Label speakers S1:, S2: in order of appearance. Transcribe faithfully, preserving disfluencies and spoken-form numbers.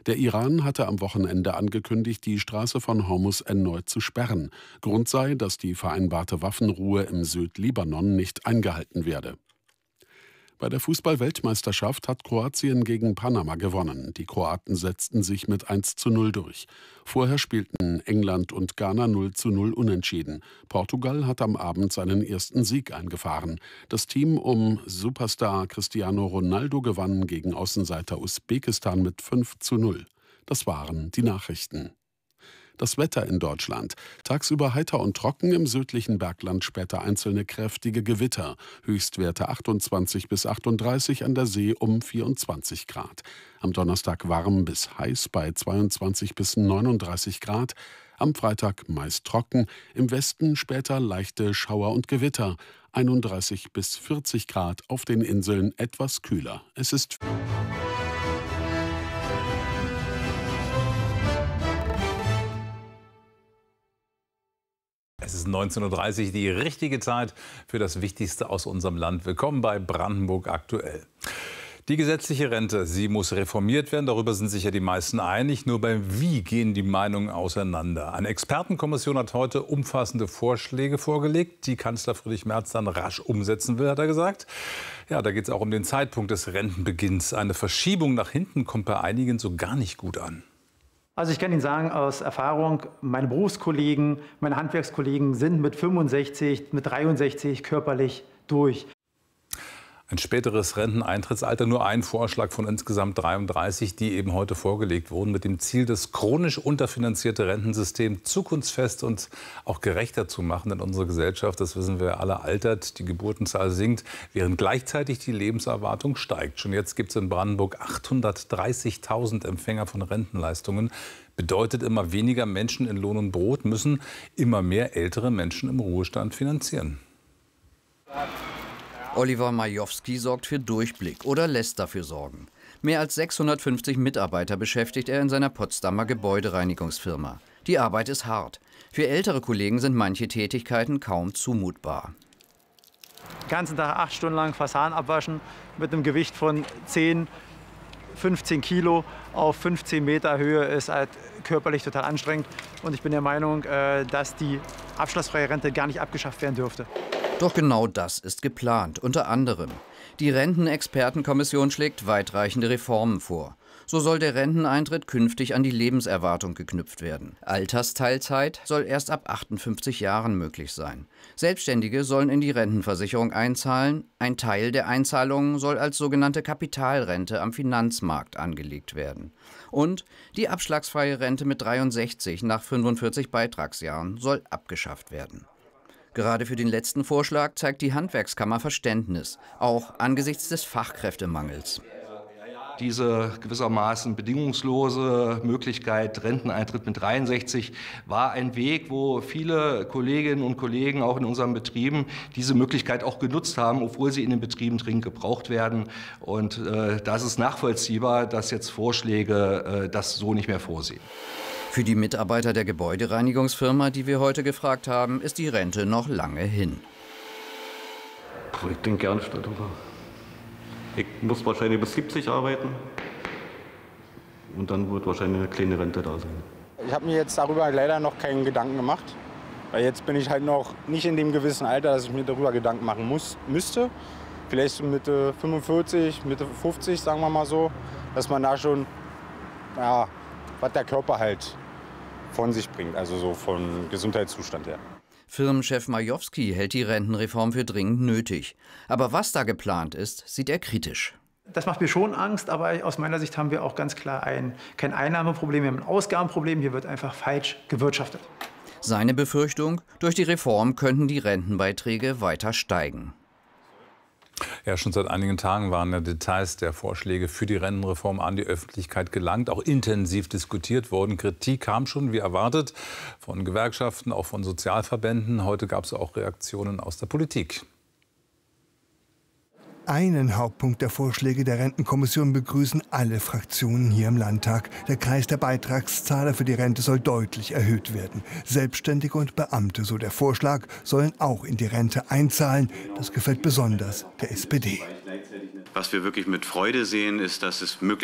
S1: Der Iran hatte am Wochenende angekündigt, die Straße von Hormuz erneut zu sperren. Grund sei, dass die vereinbarte Waffenruhe im Südlibanon nicht eingehalten werde. Bei der Fußball-Weltmeisterschaft hat Kroatien gegen Panama gewonnen. Die Kroaten setzten sich mit eins zu null durch. Vorher spielten England und Ghana null zu null unentschieden. Portugal hat am Abend seinen ersten Sieg eingefahren. Das Team um Superstar Cristiano Ronaldo gewann gegen Außenseiter Usbekistan mit fünf zu null. Das waren die Nachrichten. Das Wetter in Deutschland. Tagsüber heiter und trocken, im südlichen Bergland später einzelne kräftige Gewitter. Höchstwerte achtundzwanzig bis achtunddreißig, an der See um vierundzwanzig Grad. Am Donnerstag warm bis heiß bei zweiundzwanzig bis neununddreißig Grad. Am Freitag meist trocken, im Westen später leichte Schauer und Gewitter. einunddreißig bis vierzig Grad, auf den Inseln etwas kühler. Es ist
S2: Es ist neunzehn Uhr dreißig, die richtige Zeit für das Wichtigste aus unserem Land. Willkommen bei Brandenburg aktuell. Die gesetzliche Rente, sie muss reformiert werden. Darüber sind sich ja die meisten einig. Nur beim Wie gehen die Meinungen auseinander. Eine Expertenkommission hat heute umfassende Vorschläge vorgelegt, die Kanzler Friedrich Merz dann rasch umsetzen will, hat er gesagt. Ja, da geht es auch um den Zeitpunkt des Rentenbeginns. Eine Verschiebung nach hinten kommt bei einigen so gar nicht gut an.
S3: Also ich kann Ihnen sagen aus Erfahrung, meine Berufskollegen, meine Handwerkskollegen sind mit fünfundsechzig, mit dreiundsechzig körperlich durch.
S2: Ein späteres Renteneintrittsalter, nur ein Vorschlag von insgesamt dreiunddreißig, die eben heute vorgelegt wurden, mit dem Ziel, das chronisch unterfinanzierte Rentensystem zukunftsfest und auch gerechter zu machen. Denn unsere Gesellschaft, das wissen wir alle, altert, die Geburtenzahl sinkt, während gleichzeitig die Lebenserwartung steigt. Schon jetzt gibt es in Brandenburg achthundertdreißigtausend Empfänger von Rentenleistungen. Bedeutet, immer weniger Menschen in Lohn und Brot müssen immer mehr ältere Menschen im Ruhestand finanzieren.
S4: Oliver Majowski sorgt für Durchblick oder lässt dafür sorgen. Mehr als sechshundertfünfzig Mitarbeiter beschäftigt er in seiner Potsdamer Gebäudereinigungsfirma. Die Arbeit ist hart. Für ältere Kollegen sind manche Tätigkeiten kaum zumutbar.
S3: Den ganzen Tag acht Stunden lang Fassaden abwaschen mit einem Gewicht von zehn, fünfzehn Kilo auf fünfzehn Meter Höhe ist halt körperlich total anstrengend. Und ich bin der Meinung, dass die abschlagsfreie Rente gar nicht abgeschafft werden dürfte.
S4: Doch genau das ist geplant, unter anderem. Die Rentenexpertenkommission schlägt weitreichende Reformen vor. So soll der Renteneintritt künftig an die Lebenserwartung geknüpft werden. Altersteilzeit soll erst ab achtundfünfzig Jahren möglich sein. Selbstständige sollen in die Rentenversicherung einzahlen. Ein Teil der Einzahlungen soll als sogenannte Kapitalrente am Finanzmarkt angelegt werden. Und die abschlagsfreie Rente mit dreiundsechzig nach fünfundvierzig Beitragsjahren soll abgeschafft werden. Gerade für den letzten Vorschlag zeigt die Handwerkskammer Verständnis, auch angesichts des Fachkräftemangels.
S5: Diese gewissermaßen bedingungslose Möglichkeit, Renteneintritt mit dreiundsechzig, war ein Weg, wo viele Kolleginnen und Kollegen auch in unseren Betrieben diese Möglichkeit auch genutzt haben, obwohl sie in den Betrieben dringend gebraucht werden. Und äh, das ist nachvollziehbar, dass jetzt Vorschläge äh, das so nicht mehr vorsehen.
S4: Für die Mitarbeiter der Gebäudereinigungsfirma, die wir heute gefragt haben, ist die Rente noch lange hin.
S6: Ich denke gar nicht darüber. Ich muss wahrscheinlich bis siebzig arbeiten und dann wird wahrscheinlich eine kleine Rente da sein.
S7: Ich habe mir jetzt darüber leider noch keinen Gedanken gemacht, weil jetzt bin ich halt noch nicht in dem gewissen Alter, dass ich mir darüber Gedanken machen muss, müsste. Vielleicht so Mitte fünfundvierzig, Mitte fünfzig, sagen wir mal so, dass man da schon, ja, was der Körper halt von sich bringt, also so vom Gesundheitszustand her.
S4: Firmenchef Majowski hält die Rentenreform für dringend nötig. Aber was da geplant ist, sieht er kritisch.
S3: Das macht mir schon Angst, aber aus meiner Sicht haben wir auch ganz klar ein, kein Einnahmeproblem, wir haben ein Ausgabenproblem. Hier wird einfach falsch gewirtschaftet.
S4: Seine Befürchtung, durch die Reform könnten die Rentenbeiträge weiter steigen.
S2: Ja, schon seit einigen Tagen waren ja Details der Vorschläge für die Rentenreform an die Öffentlichkeit gelangt, auch intensiv diskutiert worden. Kritik kam schon, wie erwartet, von Gewerkschaften, auch von Sozialverbänden. Heute gab es auch Reaktionen aus der Politik.
S8: Einen Hauptpunkt der Vorschläge der Rentenkommission begrüßen alle Fraktionen hier im Landtag. Der Kreis der Beitragszahler für die Rente soll deutlich erhöht werden. Selbstständige und Beamte, so der Vorschlag, sollen auch in die Rente einzahlen. Das gefällt besonders der S P D.
S9: Was wir wirklich mit Freude sehen, ist, dass es möglich